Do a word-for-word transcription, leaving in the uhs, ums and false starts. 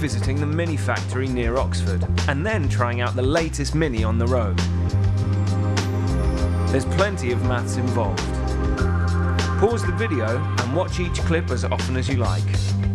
visiting the Mini factory near Oxford, and then trying out the latest Mini on the road. There's plenty of maths involved. Pause the video and watch each clip as often as you like.